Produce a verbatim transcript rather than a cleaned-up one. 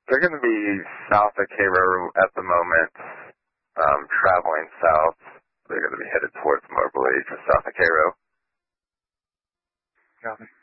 They're going to be south of Cairo at the moment, um, traveling south. They're going to be headed towards Moberly, just south of Cairo. Copy.